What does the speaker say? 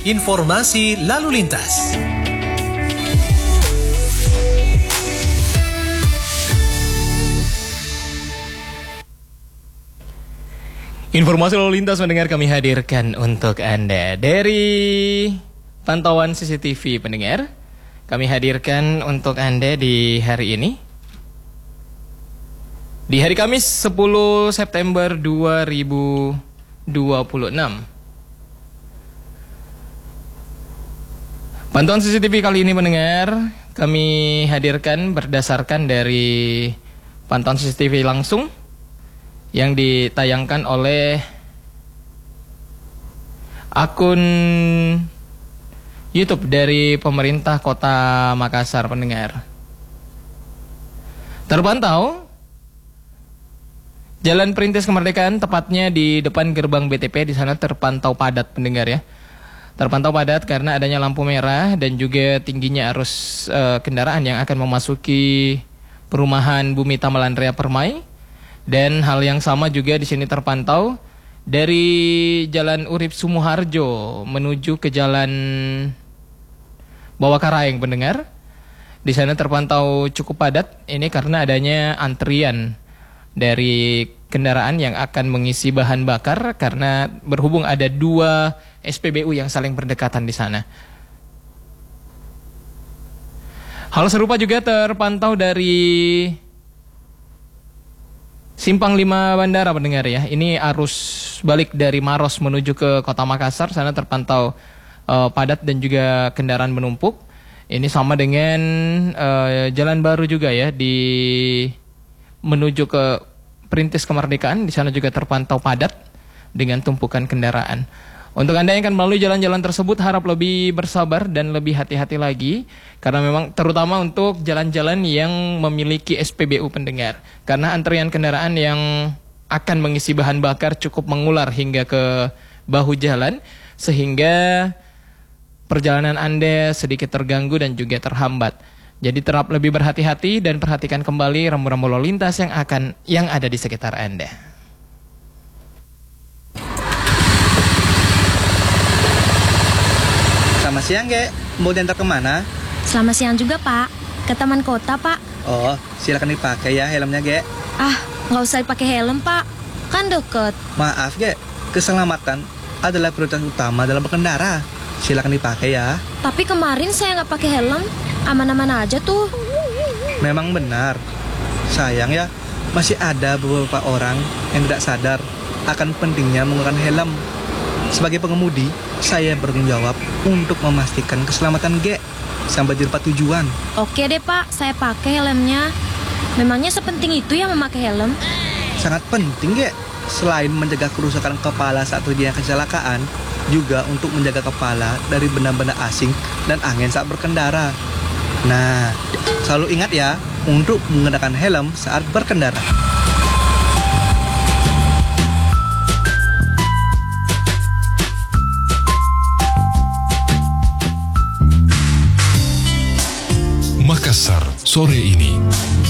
informasi lalu lintas. Informasi lalu lintas mendengar kami hadirkan untuk Anda dari pantauan CCTV pendengar. Kami hadirkan untuk Anda di hari ini. Di hari Kamis 10 September 2026. Pantauan CCTV kali ini mendengar kami hadirkan berdasarkan dari pantauan CCTV langsung yang ditayangkan oleh akun YouTube dari pemerintah Kota Makassar pendengar. Terpantau Jalan Perintis Kemerdekaan, tepatnya di depan gerbang BTP, di sana terpantau padat pendengar ya. Terpantau padat karena adanya lampu merah dan juga tingginya arus kendaraan yang akan memasuki perumahan Bumi Tamalan Rea Permai. Dan hal yang sama juga di sini terpantau dari Jalan Urip Sumoharjo menuju ke Jalan Bawah Karaeng pendengar. Di sana terpantau cukup padat ini karena adanya antrian dari kendaraan yang akan mengisi bahan bakar karena berhubung ada 2 SPBU yang saling berdekatan di sana. Hal serupa juga terpantau dari Simpang 5 Bandara pendengar ya. Ini arus balik dari Maros menuju ke Kota Makassar, sana terpantau padat dan juga kendaraan menumpuk. Ini sama dengan jalan baru juga ya di menuju ke Perintis Kemerdekaan, di sana juga terpantau padat dengan tumpukan kendaraan. Untuk Anda yang akan melalui jalan-jalan tersebut harap lebih bersabar dan lebih hati-hati lagi karena memang terutama untuk jalan-jalan yang memiliki SPBU pendengar. Karena antrian kendaraan yang akan mengisi bahan bakar cukup mengular hingga ke bahu jalan sehingga perjalanan Anda sedikit terganggu dan juga terhambat. Jadi terap lebih berhati-hati dan perhatikan kembali rambu-rambu lalu lintas yang ada di sekitar Anda. Selamat siang, Ge. Mau diantar kemana? Selamat siang juga, Pak. Ke taman kota, Pak. Oh, silakan dipakai ya helmnya, Ge. Ah, nggak usah dipakai helm, Pak. Kan deket. Maaf, Ge. Keselamatan adalah prioritas utama dalam berkendara. Silakan dipakai ya. Tapi kemarin saya nggak pakai helm. Aman-aman aja tuh. Memang benar. Sayang ya, masih ada beberapa orang yang tidak sadar akan pentingnya menggunakan helm. Sebagai pengemudi, saya bertanggung jawab untuk memastikan keselamatan Ge sampai di tempat tujuan. Oke deh, Pak. Saya pakai helmnya. Memangnya sepenting itu ya memakai helm? Sangat penting, Ge. Selain menjaga kerusakan kepala saat terjadi kecelakaan, juga untuk menjaga kepala dari benda-benda asing dan angin saat berkendara. Nah, selalu ingat ya untuk menggunakan helm saat berkendara. Makassar sore ini.